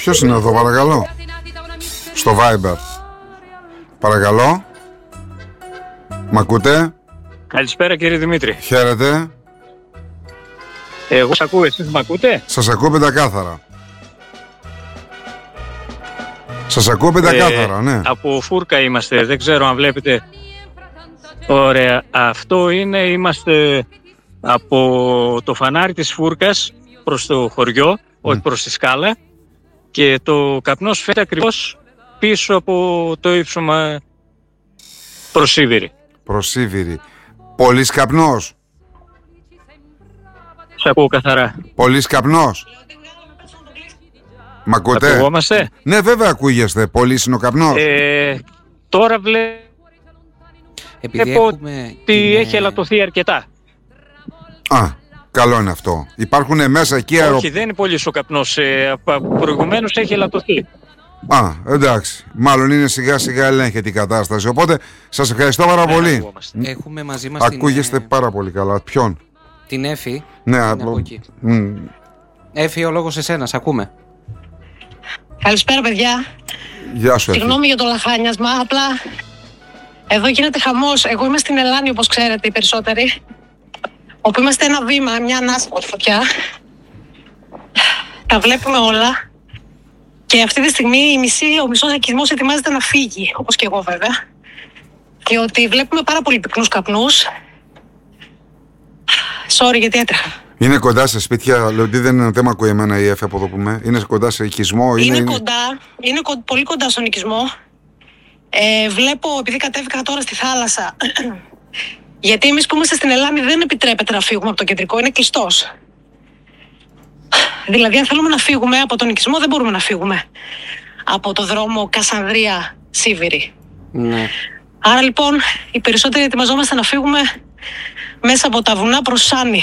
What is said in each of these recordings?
Ποιος είναι εδώ, παρακαλώ? Στο Viber. Παρακαλώ. Μ' ακούτε? Καλησπέρα κύριε Δημήτρη. Χαίρετε. Εγώ σας ακούω, εσείς μ' ακούτε? Σας ακούω πεντακάθαρα. Σας ακούω πεντακάθαρα, ναι. Από Φούρκα είμαστε, δεν ξέρω αν βλέπετε. Ωραία, αυτό είναι, είμαστε από το φανάρι της Φούρκας προς το χωριό, όχι προς τη σκάλα, και το καπνός φαίνεται ακριβώς πίσω από το ύψωμα προς Σίβηρη. Προς Σίβηρη. Πολύς καπνός. Σας ακούω καθαρά. Πολύς καπνός. Μ' ακούτε? Ακουγόμαστε? Ναι, βέβαια ακούγεστε. Πολύς είναι ο καπνός. Τώρα βλέπω ότι έχει ελαττωθεί αρκετά. Α, καλό είναι αυτό. Υπάρχουν μέσα εκεί Όχι, δεν είναι πολύ ο καπνός. Προηγουμένως έχει ελαττωθεί. Α, εντάξει. Μάλλον είναι σιγά σιγά ελέγχεται η κατάσταση. Οπότε σας ευχαριστώ πάρα πολύ. Έχουμε μαζί μας ακούγεστε πάρα πολύ καλά. Ποιον? Την Έφη. Ναι, από εκεί. Έφη, ο λόγος εσένα, σ' ακούμε. Καλησπέρα παιδιά. Γεια σου. Συγγνώμη για το λαχάνιασμα, απλά εδώ γίνεται χαμός. Εγώ είμαι στην Ελλάνη, όπως ξέρετε οι περισσότεροι, όπου είμαστε ένα βήμα, μια ανάσα από τη φωτιά. Τα βλέπουμε όλα και αυτή τη στιγμή ο μισός οικισμός ετοιμάζεται να φύγει, όπως και εγώ βέβαια, διότι βλέπουμε πάρα πολύ πυκνούς καπνούς. Sorry γιατί έτρεχα. Είναι κοντά σε σπίτια, λέω ότι δεν μ' ακούει εμένα η Εφη από εδώ που είμαι. Είναι κοντά σε οικισμό? Είναι κοντά, πολύ κοντά στον οικισμό. Βλέπω, επειδή κατέβηκα τώρα στη θάλασσα, γιατί εμείς που είμαστε στην Ελλάδα δεν επιτρέπεται να φύγουμε από το κεντρικό, είναι κλειστός. Δηλαδή αν θέλουμε να φύγουμε από τον οικισμό δεν μπορούμε να φύγουμε από το δρόμο Κασανδρία-Σίβηρη. Ναι. Άρα λοιπόν οι περισσότεροι ετοιμαζόμαστε να φύγουμε μέσα από τα βουνά προς Σάνι.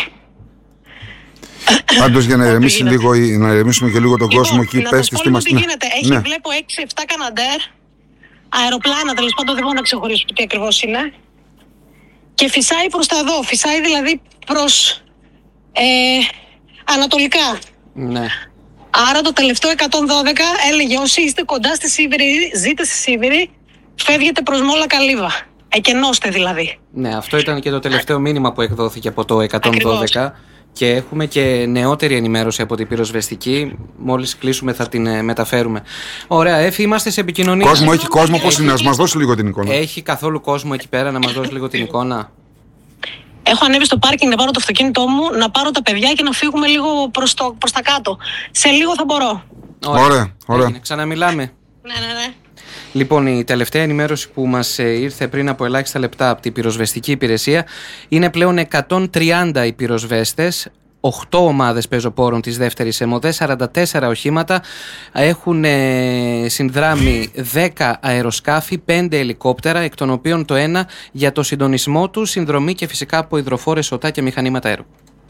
Πάντως για να ηρεμήσει λίγο, να ηρεμήσουμε και λίγο τον κόσμο εκεί, πέστε τι μας. Έχει, βλέπω 6-7 Καναντέρ, αεροπλάνα, τέλος πάντων δεν μπορώ να ξεχωρίσω τι ακριβώς είναι. Και φυσάει προς τα εδώ, φυσάει δηλαδή προς ανατολικά. Ναι. Άρα το τελευταίο 112 έλεγε όσοι είστε κοντά στη Σίβηρη, ζείτε στη Σίβηρη, φεύγετε προς Μόλα Καλύβα. Εκενώστε δηλαδή. Ναι, αυτό ήταν και το τελευταίο μήνυμα που εκδόθηκε από το 112. Ακριβώς. Και έχουμε και νεότερη ενημέρωση από την πυροσβεστική. Μόλις κλείσουμε θα την μεταφέρουμε. Ωραία, Έφη, είμαστε σε επικοινωνία. Έχει κόσμο, πώς είναι, να μας δώσει λίγο την εικόνα. Έχει καθόλου κόσμο εκεί πέρα, να μας δώσει λίγο την εικόνα. Έχω ανέβει στο πάρκινγκ να πάρω το αυτοκίνητό μου, να πάρω τα παιδιά και να φύγουμε λίγο προς τα κάτω. Σε λίγο θα μπορώ. Ωραία. Ξαναμιλάμε. Ναι. Λοιπόν, η τελευταία ενημέρωση που μας ήρθε πριν από ελάχιστα λεπτά από την πυροσβεστική υπηρεσία είναι πλέον 130 οι πυροσβέστες, 8 ομάδες πεζοπόρων της δεύτερης ΕΜΟΔΕ, 44 οχήματα, έχουν συνδράμει 10 αεροσκάφη, 5 ελικόπτερα, εκ των οποίων το ένα για το συντονισμό του, συνδρομή και φυσικά από υδροφόρες οτά και μηχανήματα αέρου.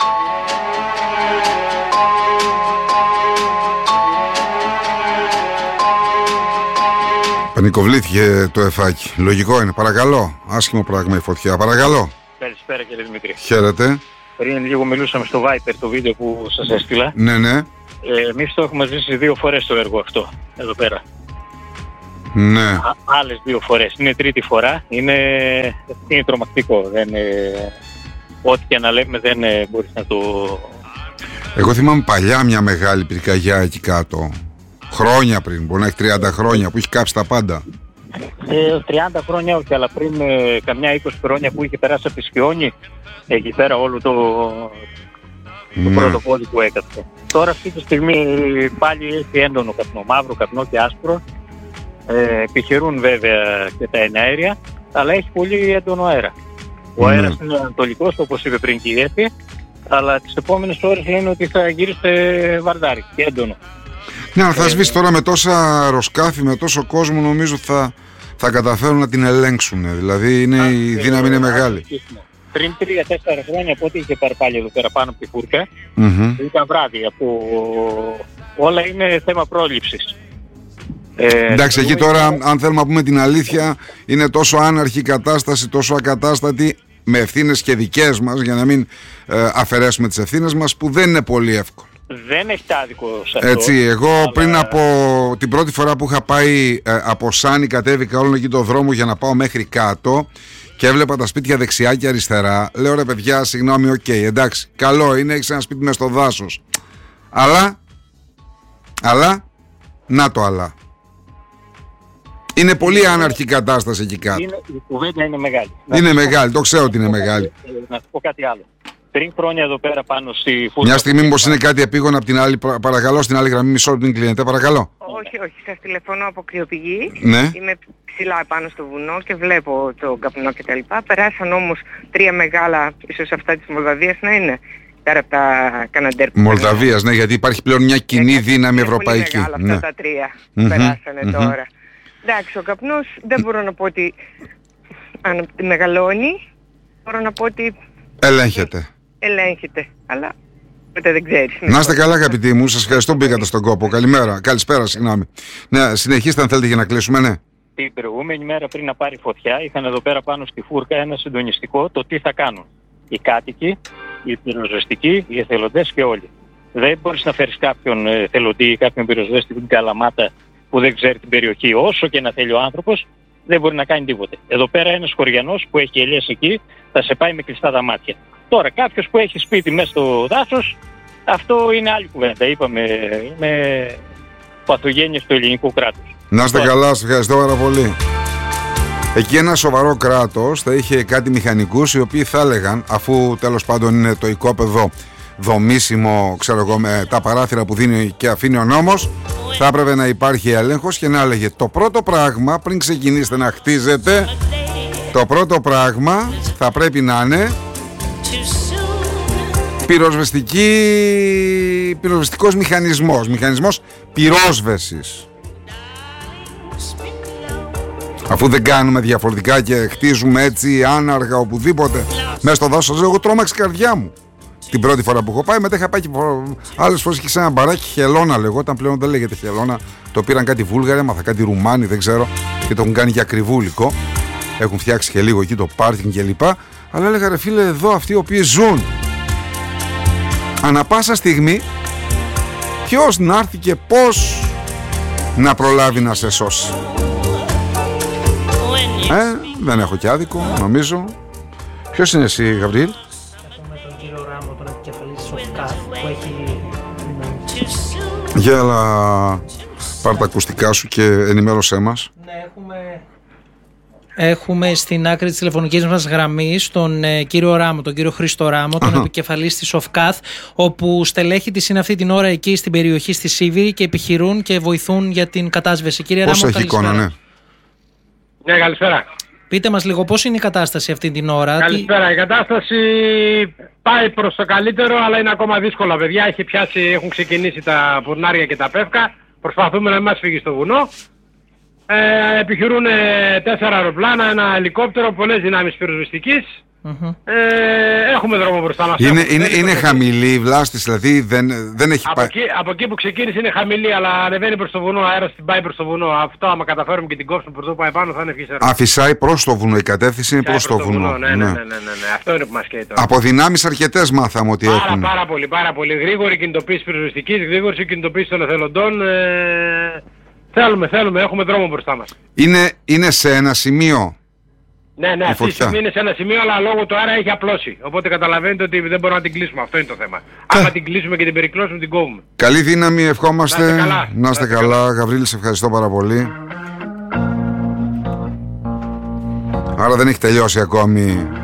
Πανικοβλήθηκε το εφάκι. Λογικό είναι. Παρακαλώ. Άσχημο πράγμα η φωτιά. Παρακαλώ. Καλησπέρα κύριε Δημήτρη. Χαίρετε. Πριν λίγο μιλούσαμε στο Viper, το βίντεο που σας έστειλα. Ναι. Εμείς το έχουμε ζήσει 2 φορές το έργο αυτό, εδώ πέρα. Ναι. Άλλες 2 φορές. Είναι τρίτη φορά. Είναι τρομακτικό. Ό,τι και να λέμε δεν μπορείς να το... Εγώ θυμάμαι παλιά μια μεγάλη πυρκαγιά εκεί κάτω. Χρόνια πριν, μπορεί να έχει 30 χρόνια που έχει κάψει τα πάντα. 30 χρόνια όχι, αλλά πριν καμιά 20 χρόνια που είχε περάσει από τη Σκιώνη, εκεί πέρα όλο το πρώτο πόδι που έκατσε. Τώρα αυτή τη στιγμή πάλι έχει έντονο καπνό, μαύρο καπνό και άσπρο. Επιχειρούν βέβαια και τα εναέρια, αλλά έχει πολύ έντονο αέρα. Ο αέρας είναι ανατολικός, όπως είπε πριν και η Έφη, αλλά τις επόμενες ώρες λένε ότι θα γύρισε βαρδάρι και έντονο. Ναι, αλλά θα σβήσει τώρα με τόσα αεροσκάφη, με τόσο κόσμο, νομίζω θα καταφέρουν να την ελέγξουν. Δηλαδή η δύναμη είναι μεγάλη. Πριν 3-4 χρόνια, πότε είχε πάρει πάλι εδώ πέρα πάνω από τη Φούρκα, ήταν βράδυ. Όλα είναι θέμα πρόληψης. Εντάξει, εκεί τώρα, αν θέλουμε να πούμε την αλήθεια, είναι τόσο άναρχη η κατάσταση, τόσο ακατάστατη, με ευθύνες και δικές μας, για να μην αφαιρέσουμε τις ευθύνες μας, που δεν είναι πολύ εύκολο. δεν έχει άδικο σε αυτό. Έτσι, εγώ πριν από την πρώτη φορά που είχα πάει από Σάνι, κατέβηκα όλο εκεί το δρόμο για να πάω μέχρι κάτω και έβλεπα τα σπίτια δεξιά και αριστερά. Λέω ρε παιδιά, συγγνώμη, οκ, εντάξει, καλό είναι, έχεις ένα σπίτι μες στο δάσος. Αλλά, να το αλλά. Είναι πολύ άναρχη κατάσταση εκεί κάτω. Η κουβέντα είναι μεγάλη. Είναι μεγάλη, το ξέρω ότι είναι μεγάλη. Να σου πω κάτι άλλο. Πριν χρόνια εδώ πέρα πάνω στη φούρνο. Μια στιγμή, μήπως είναι κάτι επίγον από την άλλη, παρακαλώ, στην άλλη γραμμή, μισό λεπτό, κλείνετε, παρακαλώ. Όχι, σας τηλεφωνώ από κρυοπηγή. Ναι. Είμαι ψηλά πάνω στο βουνό και βλέπω το καπνό κτλ. Περάσαν όμως 3 μεγάλα, ίσως αυτά της Μολδαβίας να είναι. Πέρα από τα Καναντέρ. Μολδαβίας, ναι, γιατί υπάρχει πλέον μια κοινή δύναμη ευρωπαϊκή. Είναι πολύ μεγάλα αυτά τα 3 περάσανε τώρα. Εντάξει, ο καπνός δεν μπορώ να πω ότι μεγαλώνει, μπορώ να πω ότι ελέγχεται, αλλά ποτέ δεν ξέρεις. Να είστε καλά αγαπητοί μου, σας ευχαριστώ που μπήκατε στον κόπο. Καλησπέρα, συγγνώμη. Ναι, συνεχίστε αν θέλετε για να κλείσουμε, ναι. Την προηγούμενη μέρα πριν να πάρει φωτιά είχαν εδώ πέρα πάνω στη φούρκα ένα συντονιστικό το τι θα κάνουν. Οι κάτοικοι, οι πυροσβεστικοί, οι εθελοντές και όλοι. Δεν μπορείς να φέρεις κάποιον εθελοντή ή κάποιον πυροσβέστη στην Καλαμάτα που δεν ξέρει την περιοχή, όσο και να θέλει ο άνθρωπος, δεν μπορεί να κάνει τίποτε. Εδώ πέρα ένας χωριανός που έχει ελιές εκεί θα σε πάει με κλειστά τα μάτια. Τώρα κάποιος που έχει σπίτι μέσα στο δάσος, αυτό είναι άλλη κουβέντα. Είπαμε, είναι παθογένειες του ελληνικού κράτους. Να είστε καλά, σας ευχαριστώ πάρα πολύ. Εκεί ένα σοβαρό κράτος θα είχε κάτι μηχανικούς οι οποίοι θα έλεγαν, αφού τέλος πάντων είναι το οικόπεδο δομήσιμο, ξέρω εγώ, με τα παράθυρα που δίνει και αφήνει ο νόμος, θα έπρεπε να υπάρχει έλεγχος και να έλεγε το πρώτο πράγμα πριν ξεκινήσετε να χτίζετε, το πρώτο πράγμα θα πρέπει να είναι πυροσβεστικός μηχανισμός πυρόσβεσης. Αφού δεν κάνουμε διαφορετικά και χτίζουμε έτσι άναργα οπουδήποτε μέσα στο δάσος, εγώ τρόμαξε η καρδιά μου την πρώτη φορά που έχω πάει. Μετά είχα πάει και άλλες φορές και σε ένα μπαράκι, Χελώνα λεγόταν, πλέον δεν λέγεται Χελώνα. Το πήραν κάτι Βούλγαροι, έμαθα κάτι Ρουμάνοι, δεν ξέρω, και το έχουν κάνει για ακριβούλικο. Έχουν φτιάξει και λίγο εκεί το πάρκινγκ κλπ. Αλλά έλεγα ρε φίλε, εδώ αυτοί οι οποίοι ζουν ανά πάσα στιγμή, ποιος να έρθει και πώς να προλάβει να σε σώσει. Δεν έχω και άδικο, νομίζω. Ποιος είναι εσύ, Γαβριήλ? Έχουμε τον κύριο Ράμο, τον επικεφαλής της ΟΦΚΑΘ, που έχει... Για έλα, πάρ' τα ακουστικά σου και ενημέρωσέ μας. Ναι, έχουμε στην άκρη της τηλεφωνικής μας γραμμής τον κύριο Ράμο, τον κύριο Χρήστο Ράμο, τον επικεφαλής της ΟΦΚΑΘ, όπου στελέχη της είναι αυτή την ώρα εκεί στην περιοχή στη Σίβηρη και επιχειρούν και βοηθούν για την κατάσβεση. Κύριε Ράμο, έχει εικόνα, ναι. Ναι, καλησπέρα. Πείτε μας λίγο πώς είναι η κατάσταση αυτή την ώρα. Καλησπέρα. Η κατάσταση πάει προς το καλύτερο, αλλά είναι ακόμα δύσκολα, παιδιά. Έχουν ξεκινήσει τα φουρνάρια και τα πεύκα. Προσπαθούμε να μην μας φύγει στο βουνό. Επιχειρούν 4 αεροπλάνα, ένα ελικόπτερο, πολλές δυνάμεις πυροσβεστικής. Έχουμε δρόμο μπροστά μας. Είναι χαμηλή η βλάστηση, δηλαδή δεν έχει πάει. Από εκεί που ξεκίνησε είναι χαμηλή, αλλά ανεβαίνει προς το βουνό, ο αέρας την πάει προς το βουνό. Αυτό άμα καταφέρουμε και την κόψουμε προς το πάει πάνω θα είναι ευχής ερώτηση. Αφισάει προς το βουνό, η κατεύθυνση είναι προς το βουνό. Ναι. Αυτό είναι που μας καίει τώρα. Από δυνάμεις αρκετές μάθαμε ότι έχουν. Πάρα πολύ. Γρήγορη κινητοποίηση πυροσβεστικής, γρήγορη κινητοποίηση των εθελοντών. Θέλουμε, έχουμε δρόμο μπροστά μας. Είναι σε ένα σημείο. Ναι, αυτή τη στιγμή είναι σε ένα σημείο, αλλά λόγω του αέρα έχει απλώσει. Οπότε καταλαβαίνετε ότι δεν μπορούμε να την κλείσουμε. Αυτό είναι το θέμα. Άμα την κλείσουμε και την περικλώσουμε, την κόβουμε. Καλή δύναμη, ευχόμαστε. Να είστε καλά. Γαβρίλη, σε ευχαριστώ πάρα πολύ. Άρα δεν έχει τελειώσει ακόμη